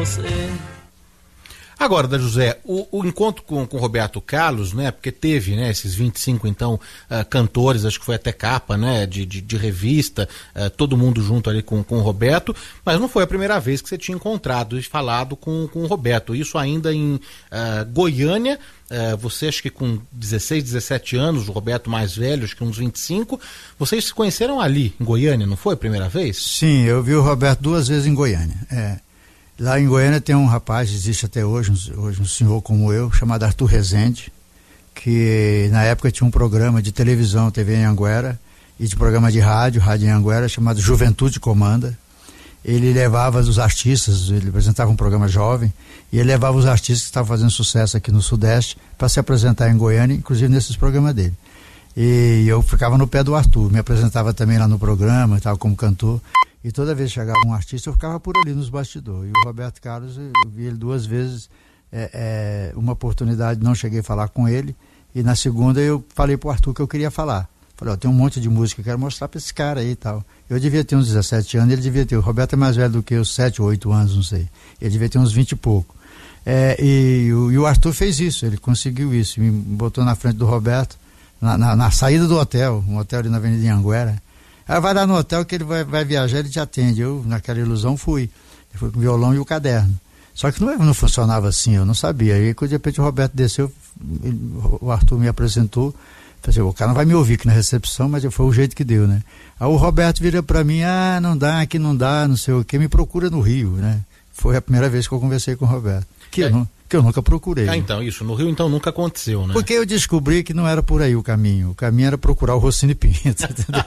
você. Agora, da José, o encontro com o Roberto Carlos, né, porque teve, né, esses 25, então, cantores, acho que foi até capa, né, de revista, todo mundo junto ali com o Roberto, mas não foi a primeira vez que você tinha encontrado e falado com o Roberto, isso ainda em Goiânia. Você acho que com 16, 17 anos, o Roberto mais velho, acho que uns 25, vocês se conheceram ali, em Goiânia, não foi a primeira vez? Sim, eu vi o Roberto 2 vezes em Goiânia, Lá em Goiânia tem um rapaz, existe até hoje um senhor como eu, chamado Arthur Rezende, que na época tinha um programa de televisão, TV em Anguera, e de programa de rádio em Anguera, chamado Juventude Comanda. Ele levava os artistas, ele apresentava um programa jovem, e ele levava os artistas que estavam fazendo sucesso aqui no Sudeste para se apresentar em Goiânia, inclusive nesses programas dele. E eu ficava no pé do Arthur, me apresentava também lá no programa, estava como cantor. E toda vez que chegava um artista, eu ficava por ali nos bastidores. E o Roberto Carlos, eu vi ele 2 vezes, uma oportunidade, não cheguei a falar com ele. E na segunda eu falei pro Arthur que eu queria falar. Falei, tem um monte de música que eu quero mostrar para esse cara aí e tal. Eu devia ter uns 17 anos, ele devia ter. O Roberto é mais velho do que eu, 7 ou 8 anos, não sei. Ele devia ter uns 20 e pouco. E o Arthur fez isso, ele conseguiu isso. Me botou na frente do Roberto, na saída do hotel, um hotel ali na Avenida Anguera. Aí vai lá no hotel que ele vai viajar, ele te atende. Eu, naquela ilusão, fui. Eu fui com o violão e o caderno. Só que não funcionava assim, eu não sabia. Aí, de repente, o Roberto desceu, o Arthur me apresentou. Falei, o cara não vai me ouvir aqui na recepção, mas foi o jeito que deu, né? Aí o Roberto vira pra mim, não dá, aqui não dá, não sei o quê, me procura no Rio, né? Foi a primeira vez que eu conversei com o Roberto. Que eu nunca procurei. Então, isso, no Rio então nunca aconteceu, né? Porque eu descobri que não era por aí o caminho era procurar o Rossini Pinto, entendeu?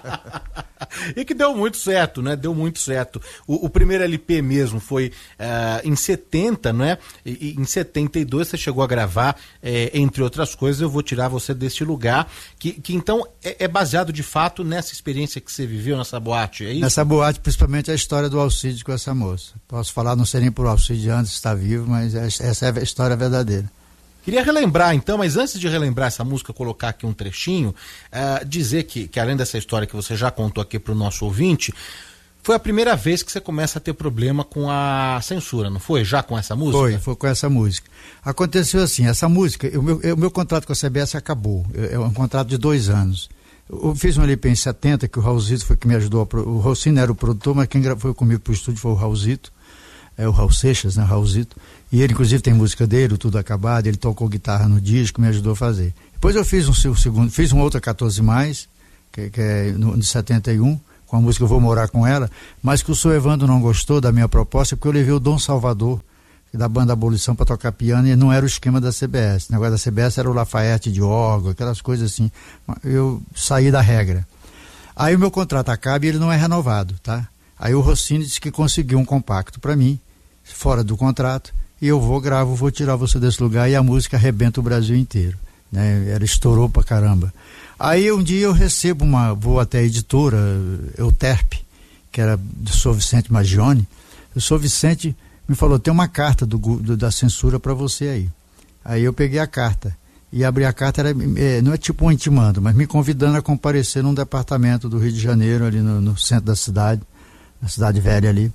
E que deu muito certo, né? Deu muito certo. O primeiro LP mesmo foi em 70, né? E em 72 você chegou a gravar, entre outras coisas, Eu Vou Tirar Você Deste Lugar, que então é baseado de fato nessa experiência que você viveu nessa boate, é isso? Nessa boate, principalmente a história do Alcide com essa moça. Posso falar, não sei nem por Alcide antes de estar vivo, mas essa é a história verdadeira. Queria relembrar então, mas antes de relembrar essa música, colocar aqui um trechinho, dizer que além dessa história que você já contou aqui para o nosso ouvinte, foi a primeira vez que você começa a ter problema com a censura, não foi? Já com essa música? Foi com essa música. Aconteceu assim, essa música, o meu contrato com a CBS acabou, é um contrato de 2 anos. Eu fiz um LP em 70, que o Raulzito foi que me ajudou, o Rossini era o produtor, mas quem foi comigo pro estúdio foi o Raulzito, o Raul Seixas, né, Raulzito, e ele inclusive tem música dele, o Tudo Acabado, ele tocou guitarra no disco, me ajudou a fazer. Depois eu fiz fiz um outro 14 mais, que é de 71, com a música Eu Vou Morar Com Ela, mas que o Sr. Evandro não gostou da minha proposta, porque eu levei o Dom Salvador, da banda Abolição, para tocar piano, e não era o esquema da CBS. O negócio da CBS era o Lafayette de órgão, aquelas coisas assim. Eu saí da regra. Aí o meu contrato acaba e ele não é renovado, tá? Aí o Rossini disse que conseguiu um compacto para mim, fora do contrato, e eu vou tirar você desse lugar, e a música arrebenta o Brasil inteiro, né? Ela estourou pra caramba. Aí um dia eu recebo vou até a editora Euterp, que era do Sr. Vicente Magione. O Sr. Vicente me falou, tem uma carta da censura para você aí. Aí eu peguei a carta, e abri a carta, não é tipo um intimando, mas me convidando a comparecer num departamento do Rio de Janeiro, ali no centro da cidade, na cidade velha ali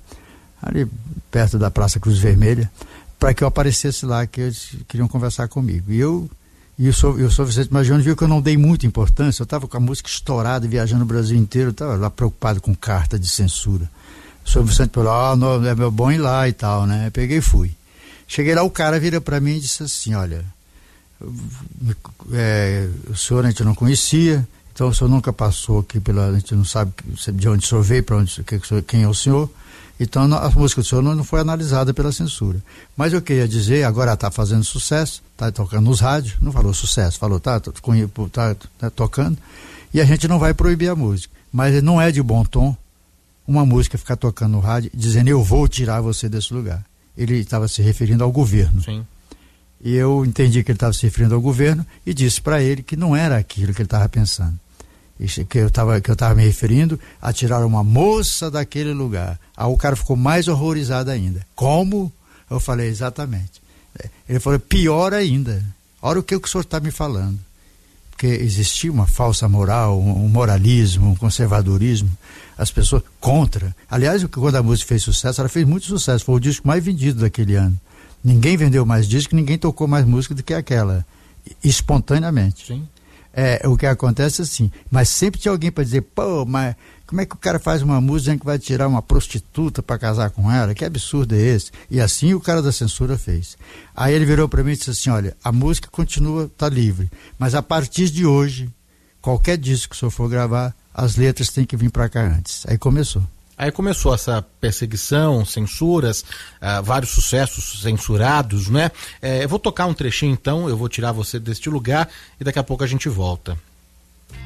perto da Praça Cruz Vermelha, para que eu aparecesse lá, que eles queriam conversar comigo. E o Sr. Vicente Magione viu que eu não dei muita importância, eu estava com a música estourada, viajando o Brasil inteiro, estava lá preocupado com carta de censura. O Sr. Vicente falou, não, é meu bom ir lá e tal, né? Eu peguei e fui. Cheguei lá, o cara vira para mim e disse assim, olha, o senhor a gente não conhecia, então o senhor nunca passou aqui a gente não sabe de onde o senhor veio, quem é o senhor, então a música do senhor não foi analisada pela censura. Mas eu queria dizer, agora está fazendo sucesso, está tocando nos rádios, não falou sucesso, falou tá tocando, e a gente não vai proibir a música, mas não é de bom tom uma música ficar tocando no rádio dizendo eu vou tirar você desse lugar. Ele estava se referindo ao governo. Sim. E eu entendi que ele estava se referindo ao governo e disse para ele que não era aquilo que ele estava pensando. Que eu estava me referindo a tirar uma moça daquele lugar. Aí o cara ficou mais horrorizado ainda. Como? Eu falei, exatamente. Ele falou, pior ainda. Olha o que o senhor está me falando. Porque existia uma falsa moral, um moralismo, um conservadorismo. as pessoas contra. Aliás, quando a música fez sucesso, ela fez muito sucesso, foi o disco mais vendido daquele ano. Ninguém vendeu mais disco, ninguém tocou mais música do que aquela, espontaneamente. Sim. O que acontece assim, mas sempre tinha alguém para dizer, pô, mas como é que o cara faz uma música que vai tirar uma prostituta para casar com ela? Que absurdo é esse? E assim o cara da censura fez. Aí ele virou para mim e disse assim, olha, a música continua, tá livre, mas a partir de hoje, qualquer disco que o senhor for gravar, as letras têm que vir para cá antes. Aí começou. Aí começou essa perseguição, censuras, vários sucessos censurados, né? Eu vou tocar um trechinho então, eu vou tirar você deste lugar e daqui a pouco a gente volta.